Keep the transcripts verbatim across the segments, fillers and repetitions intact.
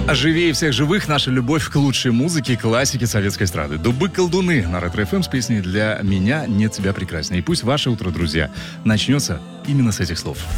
Живее всех живых наша любовь к лучшей музыке и классике советской эстрады. Дубы-колдуны на Ретро-эф эм с песней «Для меня нет тебя прекраснее». И пусть ваше утро, друзья, начнется именно с этих слов.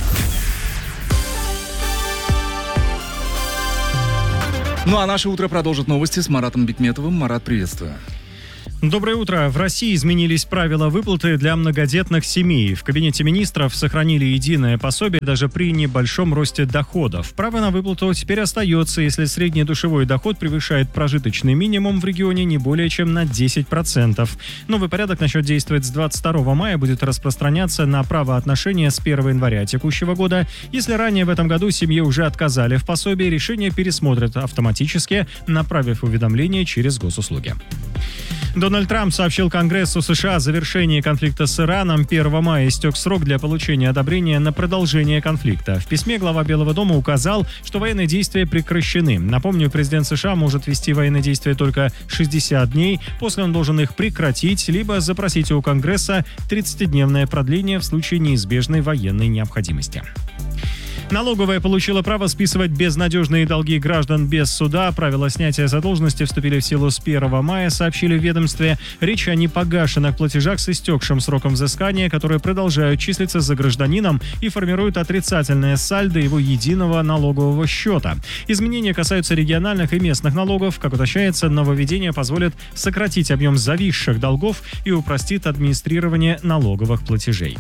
Ну а наше утро продолжит новости с Маратом Бикметовым. Марат, приветствую. Доброе утро. В России изменились правила выплаты для многодетных семей. В Кабинете министров сохранили единое пособие даже при небольшом росте доходов. Право на выплату теперь остается, если средний душевой доход превышает прожиточный минимум в регионе не более чем на десять процентов. Новый порядок начнет действовать с двадцать второго мая, будет распространяться на правоотношения с первого января текущего года. Если ранее в этом году семье уже отказали в пособии, решение пересмотрят автоматически, направив уведомление через госуслуги. Дональд Трамп сообщил Конгрессу США о завершении конфликта с Ираном. первого мая истек срок для получения одобрения на продолжение конфликта. В письме глава Белого дома указал, что военные действия прекращены. Напомню, президент США может вести военные действия только шестьдесят дней. После он должен их прекратить, либо запросить у Конгресса тридцатидневное продление в случае неизбежной военной необходимости. Налоговая получила право списывать безнадежные долги граждан без суда. Правила снятия задолженности вступили в силу с первого мая, сообщили в ведомстве. Речь о непогашенных платежах с истекшим сроком взыскания, которые продолжают числиться за гражданином и формируют отрицательное сальдо его единого налогового счета. Изменения касаются региональных и местных налогов. Как уточняется, нововведение позволит сократить объем зависших долгов и упростит администрирование налоговых платежей.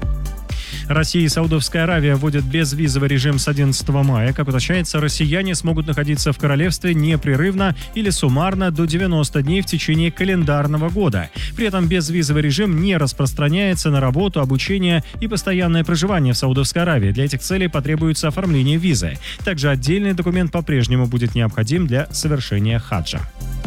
Россия и Саудовская Аравия вводят безвизовый режим с одиннадцатого мая. Как уточняется, россияне смогут находиться в королевстве непрерывно или суммарно до девяноста дней в течение календарного года. При этом безвизовый режим не распространяется на работу, обучение и постоянное проживание в Саудовской Аравии. Для этих целей потребуется оформление визы. Также отдельный документ по-прежнему будет необходим для совершения хаджа.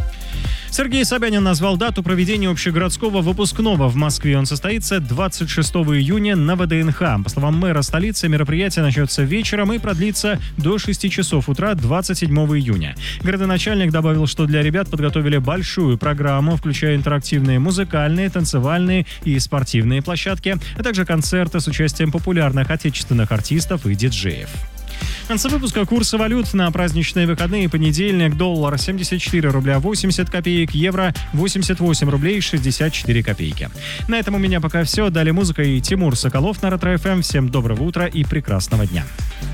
Сергей Собянин назвал дату проведения общегородского выпускного в Москве. Он состоится двадцать шестого июня на вэ дэ эн ха. По словам мэра столицы, мероприятие начнется вечером и продлится до шести часов утра двадцать седьмого июня. Городоначальник добавил, что для ребят подготовили большую программу, включая интерактивные музыкальные, танцевальные и спортивные площадки, а также концерты с участием популярных отечественных артистов и диджеев. В конце выпуска курсы валют на праздничные выходные. Понедельник: доллар семьдесят четыре рубля восемьдесят копеек, евро восемьдесят восемь рублей шестьдесят четыре копейки. На этом у меня пока все. Далее музыка и Тимур Соколов на Ретро-эф эм. Всем доброго утра и прекрасного дня.